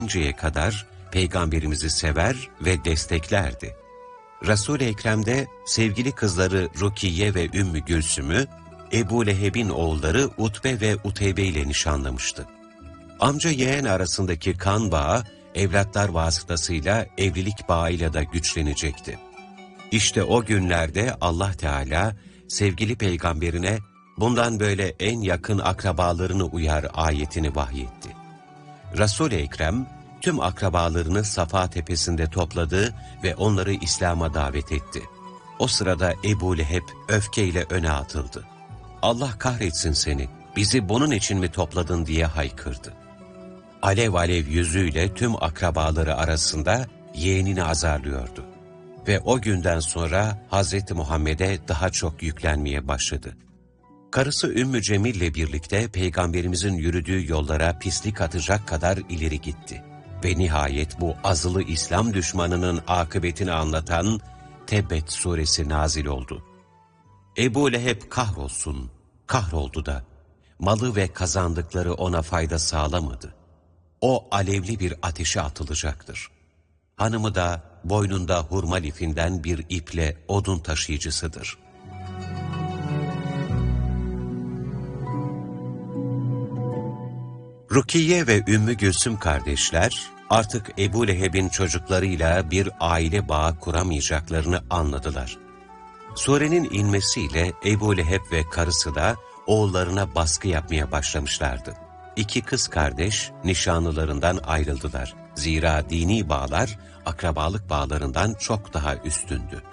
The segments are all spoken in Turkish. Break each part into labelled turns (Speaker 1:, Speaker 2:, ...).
Speaker 1: kadar Peygamberimizi sever ve desteklerdi. Resul-i Ekrem de sevgili kızları Rukiye ve Ümmü Gülsüm'ü Ebu Leheb'in oğulları Utbe ve Uteybe ile nişanlamıştı. Amca yeğen arasındaki kan bağı evlatlar vasıtasıyla evlilik bağıyla da güçlenecekti. İşte o günlerde Allah Teala sevgili peygamberine bundan böyle en yakın akrabalarını uyar ayetini vahyetti. Resul-i Ekrem tüm akrabalarını Safa tepesinde topladı ve onları İslam'a davet etti. O sırada Ebu Leheb öfkeyle öne atıldı. Allah kahretsin seni, bizi bunun için mi topladın diye haykırdı. Alev alev yüzüyle tüm akrabaları arasında yeğenini azarlıyordu. Ve o günden sonra Hazreti Muhammed'e daha çok yüklenmeye başladı. Karısı Ümmü Cemil ile birlikte Peygamberimizin yürüdüğü yollara pislik atacak kadar ileri gitti. Ve nihayet bu azılı İslam düşmanının akıbetini anlatan Tebbet suresi nazil oldu. Ebu Leheb kahrolsun, kahroldu da malı ve kazandıkları ona fayda sağlamadı. O alevli bir ateşe atılacaktır. Hanımı da boynunda hurma lifinden bir iple odun taşıyıcısıdır. Rukiye ve Ümmü Gülsüm kardeşler artık Ebu Leheb'in çocuklarıyla bir aile bağı kuramayacaklarını anladılar. Surenin inmesiyle Ebu Leheb ve karısı da oğullarına baskı yapmaya başlamışlardı. İki kız kardeş nişanlılarından ayrıldılar. Zira dini bağlar akrabalık bağlarından çok daha üstündü.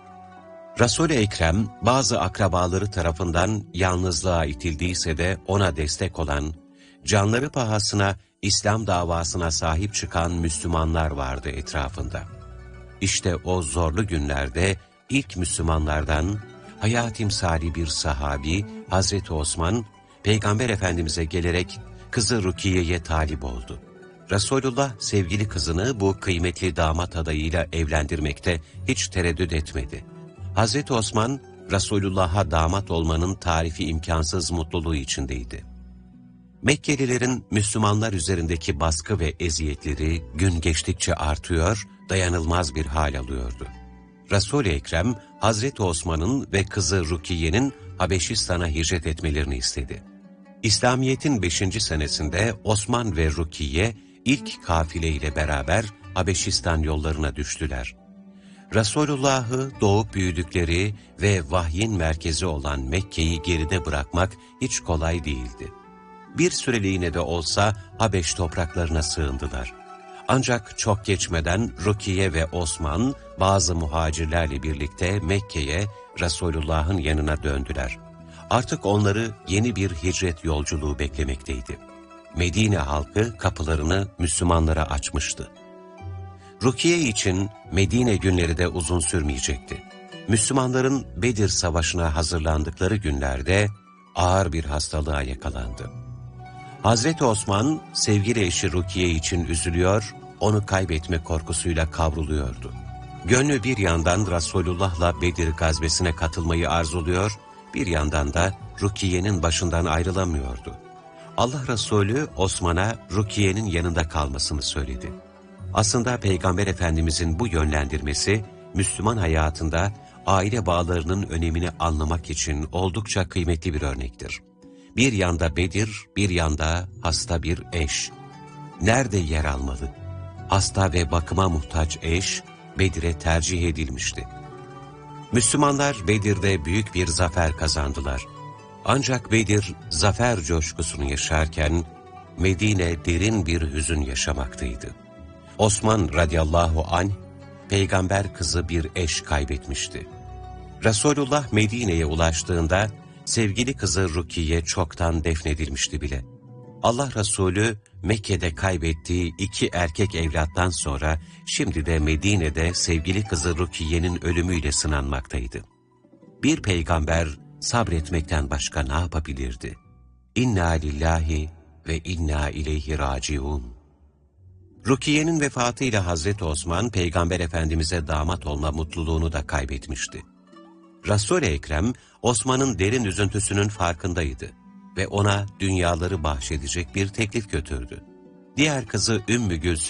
Speaker 1: Resul-i Ekrem bazı akrabaları tarafından yalnızlığa itildiyse de ona destek olan, canları pahasına İslam davasına sahip çıkan Müslümanlar vardı etrafında. İşte o zorlu günlerde ilk Müslümanlardan hayat timsali bir sahabi Hazreti Osman, Peygamber Efendimiz'e gelerek kızı Rukiye'ye talip oldu. Resulullah sevgili kızını bu kıymetli damat adayıyla evlendirmekte hiç tereddüt etmedi. Hazreti Osman, Resulullah'a damat olmanın tarifi imkansız mutluluğu içindeydi. Mekkelilerin Müslümanlar üzerindeki baskı ve eziyetleri gün geçtikçe artıyor, dayanılmaz bir hal alıyordu. Resul-i Ekrem, Hazreti Osman'ın ve kızı Rukiye'nin Habeşistan'a hicret etmelerini istedi. İslamiyet'in 5. senesinde Osman ve Rukiye ilk kafile ile beraber Habeşistan yollarına düştüler. Resulullah'ı doğup büyüdükleri ve vahyin merkezi olan Mekke'yi geride bırakmak hiç kolay değildi. Bir süreliğine de olsa Habeş topraklarına sığındılar. Ancak çok geçmeden Rukiye ve Osman bazı muhacirlerle birlikte Mekke'ye Resulullah'ın yanına döndüler. Artık onları yeni bir hicret yolculuğu beklemekteydi. Medine halkı kapılarını Müslümanlara açmıştı. Rukiye için Medine günleri de uzun sürmeyecekti. Müslümanların Bedir Savaşı'na hazırlandıkları günlerde ağır bir hastalığa yakalandı. Hazreti Osman sevgili eşi Rukiye için üzülüyor, onu kaybetme korkusuyla kavruluyordu. Gönlü bir yandan Resulullah'la Bedir gazvesine katılmayı arzuluyor, bir yandan da Rukiye'nin başından ayrılamıyordu. Allah Resulü Osman'a Rukiye'nin yanında kalmasını söyledi. Aslında Peygamber Efendimizin bu yönlendirmesi, Müslüman hayatında aile bağlarının önemini anlamak için oldukça kıymetli bir örnektir. Bir yanda Bedir, bir yanda hasta bir eş. Nerede yer almalı? Hasta ve bakıma muhtaç eş, Bedir'e tercih edilmişti. Müslümanlar Bedir'de büyük bir zafer kazandılar. Ancak Bedir, zafer coşkusunu yaşarken, Medine derin bir hüzün yaşamaktaydı. Osman radıyallahu anh, peygamber kızı bir eş kaybetmişti. Resulullah Medine'ye ulaştığında, sevgili kızı Rukiye çoktan defnedilmişti bile. Allah Resulü Mekke'de kaybettiği 2 erkek evlattan sonra şimdi de Medine'de sevgili kızı Rukiye'nin ölümüyle sınanmaktaydı. Bir peygamber sabretmekten başka ne yapabilirdi? İnna lillahi ve inna ileyhi raciun. Rukiye'nin vefatıyla Hazreti Osman Peygamber Efendimiz'e damat olma mutluluğunu da kaybetmişti. Resul-i Ekrem Osman'ın derin üzüntüsünün farkındaydı ve ona dünyaları bahşedecek bir teklif götürdü. Diğer kızı Ümmü Gülsüm